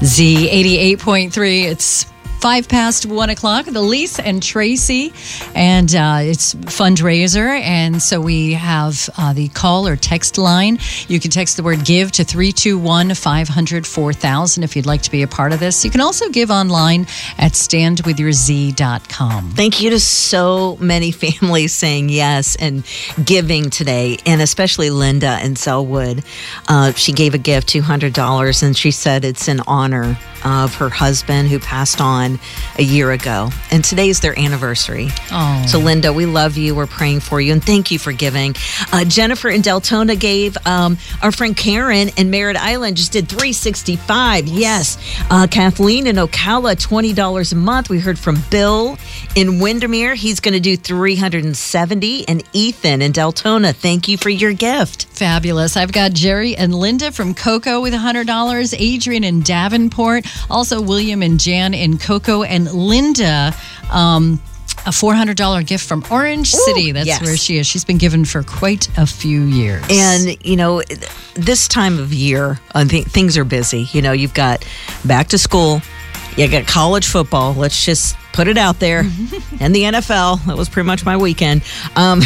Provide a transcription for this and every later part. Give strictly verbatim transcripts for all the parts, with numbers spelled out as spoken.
Z eighty-eight point three. It's five past one o'clock. The Lisa and Tracy, and uh, it's fundraiser, and so we have uh, the call or text line. You can text the word "give" to three two one, five hundred, four thousand if you'd like to be a part of this. You can also give online at stand with your z dot com. Thank you to so many families saying yes and giving today, and especially Linda in Selwood. Uh, she gave a gift, two hundred dollars, and she said it's in honor of her husband who passed on a year ago. And today's their anniversary. Oh. So Linda, we love you. We're praying for you. And thank you for giving. Uh, Jennifer in Deltona gave. Um, our friend Karen in Merritt Island just did three hundred sixty-five dollars. Yes. Uh, Kathleen in Ocala, twenty dollars a month. We heard from Bill in Windermere. He's going to do three hundred seventy dollars. And Ethan in Deltona, thank you for your gift. Fabulous. I've got Jerry and Linda from Cocoa with one hundred dollars. Adrian in Davenport. Also William and Jan in Cocoa. And Linda, um, a four hundred dollars gift from Orange Ooh, City. That's yes. where she is. She's been given for quite a few years. And, you know, this time of year, I think things are busy. You know, you've got back to school. You got college football. Let's just put it out there. And the N F L. That was pretty much my weekend. Um,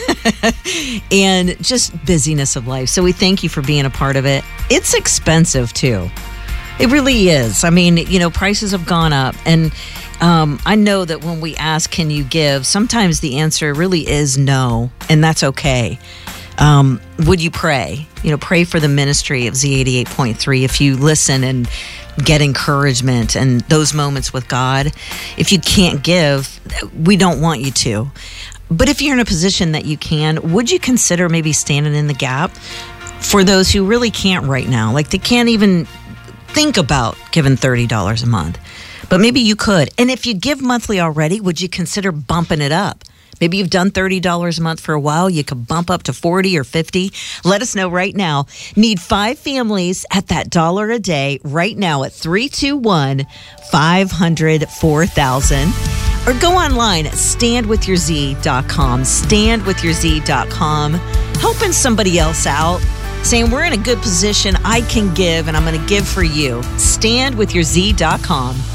and just busyness of life. So we thank you for being a part of it. It's expensive, too. It really is. I mean, you know, prices have gone up. And um, I know that when we ask, can you give, sometimes the answer really is no. And that's okay. Um, would you pray? You know, pray for the ministry of Z eighty-eight point three. If you listen and get encouragement and those moments with God. If you can't give, we don't want you to. But if you're in a position that you can, would you consider maybe standing in the gap for those who really can't right now? Like they can't even think about giving thirty dollars a month. But maybe you could. And if you give monthly already, would you consider bumping it up? Maybe you've done thirty dollars a month for a while. You could bump up to forty or fifty. Let us know right now. Need five families at that dollar a day right now at three two one, five hundred, four thousand. Or go online at stand with your z dot com. stand with your z dot com. Helping somebody else out. Saying we're in a good position. I can give and I'm going to give for you. stand with your z dot com.